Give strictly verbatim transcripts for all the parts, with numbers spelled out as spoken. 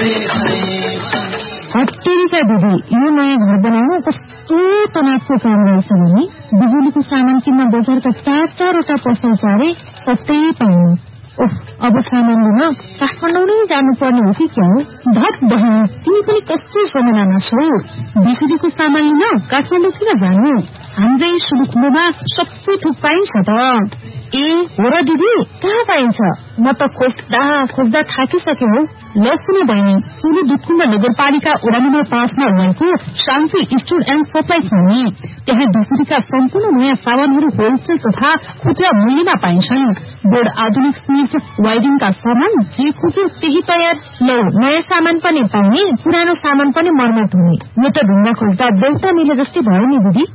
हट्टेरीका दिदी, यो नयाँ घर बनाउन कस्तो तनावको काम रहेछ भने बिजुलीको सामान किन्न बजारका चार चारवटा पसल चारे कतै पाइनु। ओह, अब सामान लिन काठमाडौँ नै जानुपर्ने हो कि क्या हो? धत बहिनी, तिमी पनि कस्तो समयमा छौ? बिजुलीको सामान लिन काठमाडौँ किन जानु? हाम्रै सुरुखुम्बुमा सबै थोक पाइन्छ त। ए हो र दिदी, कहाँ पाइन्छ? म त खोज्दा खोज्दा थाकिसके हो। ल सुन बहिनी, सुरु दुधकुण्ड नगरपालिका वडा नम्बर पाँचमा रहेको शान्ति स्टोर एण्ड सप्लाई छ नि। त्यहाँ बिजुलीका सम्पूर्ण नयाँ सामानहरू होलसेल तथा खुद्रा मूल्यमा पाइन्छन्। बोर्ड, आधुनिक स्विच, वायरिङका सामान जे खोज्यो त्यही तयार। लौ, नयाँ सामान पनि पाउने, पुरानो सामान पनि मर्मत हुने। यो त ढुङ्गा खोज्दा देउता मिले जस्तै भयो नि दिदी।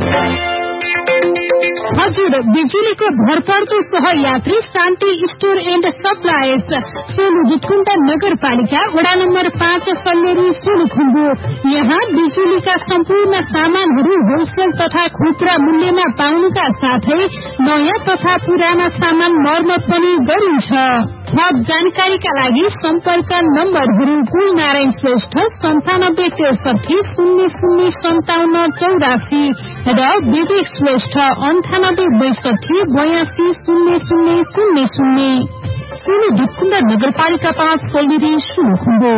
हजुर, बिजुलीको भरपर्दो सहयात्री शान्ति store and supplies, Solu Dudhkund नगरपालिका वडा नम्बर पाँच, सल्लेरी, सोलुखुम्बु। यहाँ बिजुलीका सम्पूर्ण सामानहरू होलसेल तथा खुद्रा मूल्यमा पाउनुका साथै नयाँ तथा पुराना सामान मर्मत पनि गरिन्छ। थप जानकारीका लागि सम्पर्क नम्बरहरू कुल नारायण श्रेष्ठ सन्तानब्बे त्रिसठी शून्य शून्य सन्ताउन्न चौरासी र विवेक श्रेष्ठ अन्ठानब्बे बैसठी बयासी शून्य शून्य शून्य शून्य। सोलु दुधकुण्ड नगरपालिका पाँच, सल्लेरी, सोलुखुम्बु।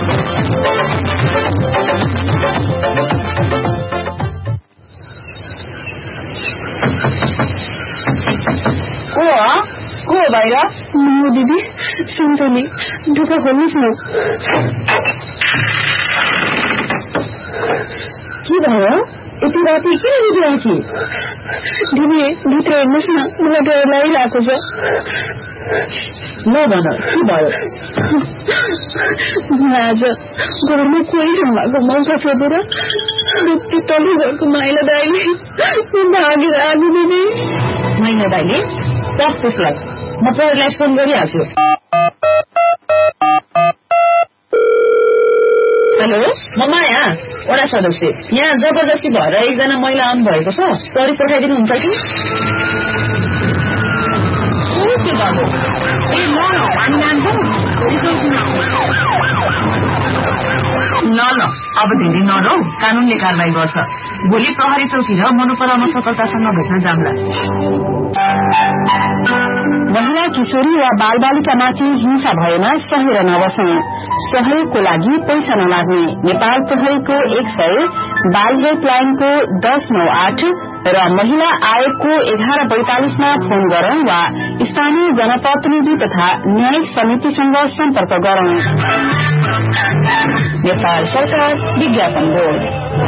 को हो बाहिर? म दिदी, सन्तोली, ढुक्क खोल्नुहोस् न। के भयो? यति राति किन निद्रा कि? दिदी, भित्र हेर्नुहोस् न, मलाई डर लागिरहेको छ। ल भन, के भयो? आज घरमा कोही नभएको मौका सोधेर दुधकी तल्लो घरको माइला दाइले भागेर आलु दिदी। माइला दाइले? तप त्यसलाई, म प्रहरीलाई फोन गरिहाल्छु। हेलो, म माया, वडा सदस्य। यहाँ जबरजस्ती भएर एकजना महिला आउनु भएको छ, प्रहरी पठाइदिनुहुन्छ कि? के गर्नु? ए ल ल, हामी जान्छौँ। ल ल, अब धेरै नरौ, कानूनले कारवाही गर्छ। भोलि प्रहरी चौकी र मनोपरामर्श सकर्तासँग भेट्न जाउँला। महिला, किशोरी वा बालबालिकामाथि हिंसा भएमा सहेर नबस्ने, सहयोगको लागि पैसा नलाग्ने। नेपाल प्रहरीको एक सय, बाल हेल्पलाइनको दस नौ आठ र महिला आयोगको एघार बैतालिसमा फोन गरौं वा स्थानीय जनप्रतिनिधि तथा न्यायिक समितिसँग सम्पर्क गरौं। नेपाल सरकार विज्ञापन बोर्ड।